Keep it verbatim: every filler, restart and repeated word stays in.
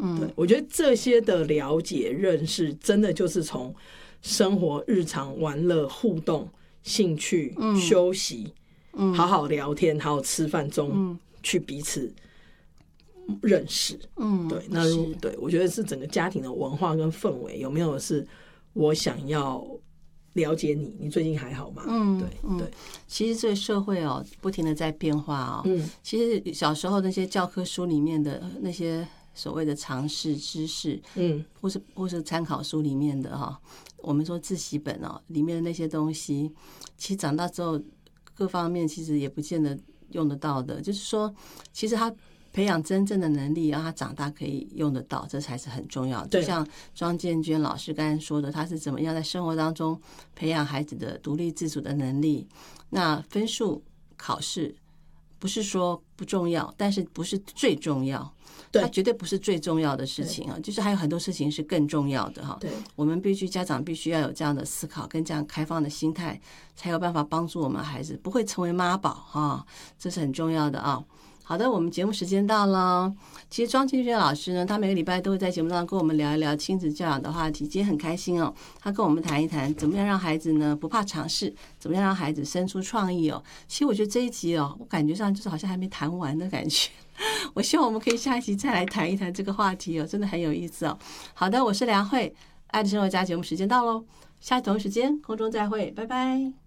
嗯， 对，我觉得这些的了解认识，真的就是从生活、日常、玩乐、互动、兴趣、 嗯、 休息、 嗯、 好好聊天、好好吃饭中、 嗯、 去彼此认识。 嗯， 对，那如对我觉得是整个家庭的文化跟氛围有没有是我想要了解你，你最近还好吗？ 嗯， 对对。 其实这个社会哦，不停的在变化哦。 嗯， 其实小时候那些教科书里面的那些所谓的常识知识， 嗯， 或是或是参考书里面的哈、哦，我们说自习本哦里面的那些东西，其实长大之后各方面其实也不见得用得到的。就是说，其实他培养真正的能力，让他长大可以用得到，这才是很重要的。就像庄建娟老师刚才说的，他是怎么样在生活当中培养孩子的独立自主的能力。那分数考试不是说不重要，但是不是最重要，它绝对不是最重要的事情啊，就是还有很多事情是更重要的哈。 对， 我们必须家长必须要有这样的思考跟这样开放的心态，才有办法帮助我们孩子不会成为妈宝哈，这是很重要的啊。好的，我们节目时间到了。其实庄建娟老师呢，他每个礼拜都会在节目上跟我们聊一聊亲子教养的话题。今天很开心哦，他跟我们谈一谈怎么样让孩子呢不怕尝试，怎么样让孩子生出创意哦。其实我觉得这一集哦，我感觉上就是好像还没谈完的感觉。我希望我们可以下一集再来谈一谈这个话题哦，真的很有意思哦。好的，我是梁慧，爱的生活家节目时间到喽，下一同一时间空中再会，拜拜。